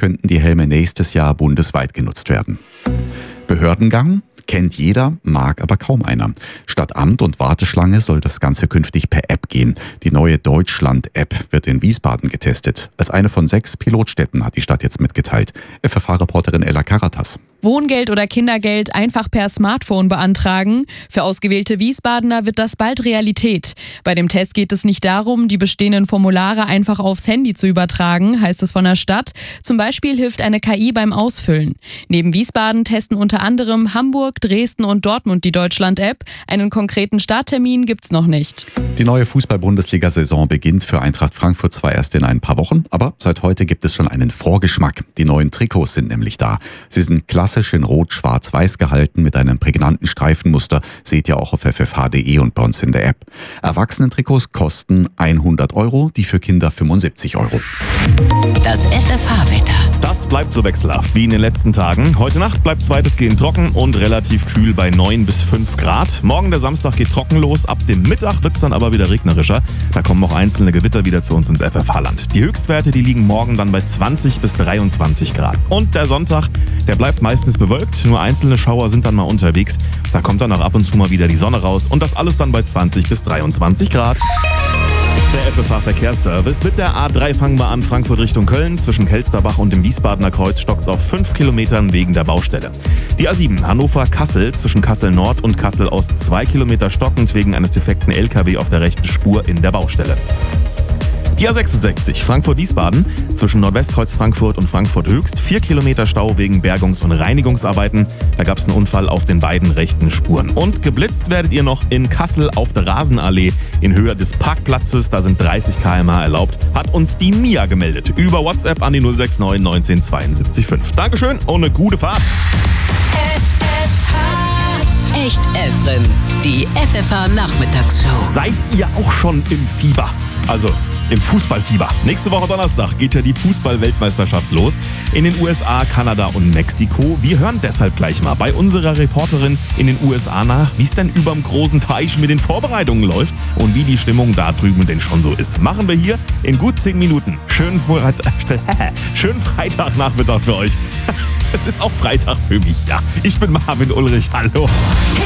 könnten die Helme nächstes Jahr bundesweit genutzt werden. Behördengang kennt jeder, mag aber kaum einer. Statt Amt und Warteschlange soll das Ganze künftig per App gehen. Die neue Deutschland-App wird in Wiesbaden getestet. Als eine von 6 Pilotstädten hat die Stadt jetzt mitgeteilt. FFH-Reporterin Ella Karatas. Wohngeld oder Kindergeld einfach per Smartphone beantragen. Für ausgewählte Wiesbadener wird das bald Realität. Bei dem Test geht es nicht darum, die bestehenden Formulare einfach aufs Handy zu übertragen, heißt es von der Stadt. Zum Beispiel hilft eine KI beim Ausfüllen. Neben Wiesbaden testen unter anderem Hamburg, Dresden und Dortmund die Deutschland-App. Einen konkreten Starttermin gibt's noch nicht. Die neue Fußball-Bundesliga-Saison beginnt für Eintracht Frankfurt zwar erst in ein paar Wochen, aber seit heute gibt es schon einen Vorgeschmack. Die neuen Trikots sind nämlich da. Sie sind klassisch in Rot-Schwarz-Weiß gehalten mit einem prägnanten Streifenmuster. Seht ihr auch auf ffh.de und bei uns in der App. Erwachsenen-Trikots kosten 100 €, die für Kinder 75 €. Das FFH-Wetter. Das bleibt so wechselhaft wie in den letzten Tagen. Heute Nacht bleibt es weitestgehend trocken und relativ kühl bei 9 bis 5 Grad. Morgen der Samstag geht trocken los. Ab dem Mittag wird es dann aber wieder regnerischer. Da kommen auch einzelne Gewitter wieder zu uns ins FFH-Land. Die Höchstwerte, die liegen morgen dann bei 20 bis 23 Grad. Und der Sonntag, der bleibt meistens bewölkt. Nur einzelne Schauer sind dann mal unterwegs. Da kommt dann auch ab und zu mal wieder die Sonne raus. Und das alles dann bei 20 bis 23 Grad. Der FFH-Verkehrsservice. Mit der A3 fangen wir an, Frankfurt Richtung Köln. Zwischen Kelsterbach und dem Wiesbadener Kreuz stockt's auf 5 Kilometern wegen der Baustelle. Die A7 Hannover-Kassel zwischen Kassel Nord und Kassel Ost 2 Kilometer stockend wegen eines defekten LKW auf der rechten Spur in der Baustelle. Die A66 Frankfurt-Wiesbaden zwischen Nordwestkreuz Frankfurt und Frankfurt Höchst 4 Kilometer Stau wegen Bergungs- und Reinigungsarbeiten. Da gab es einen Unfall auf den beiden rechten Spuren. Und geblitzt werdet ihr noch in Kassel auf der Rasenallee in Höhe des Parkplatzes. Da sind 30 km/h erlaubt. Hat uns die Mia gemeldet. Über WhatsApp an die 069 19 72 5. Dankeschön und eine gute Fahrt. Echt Efren, die FFH-Nachmittagsshow. Seid ihr auch schon im Fieber? Also im Fußballfieber. Nächste Woche Donnerstag geht ja die Fußball-Weltmeisterschaft los in den USA, Kanada und Mexiko. Wir hören deshalb gleich mal bei unserer Reporterin in den USA nach, wie es denn überm großen Teich mit den Vorbereitungen läuft und wie die Stimmung da drüben denn schon so ist. Machen wir hier in gut 10 Minuten. Schönen Freitagnachmittag für euch. Es ist auch Freitag für mich, ja. Ich bin Marvin Ulrich, hallo.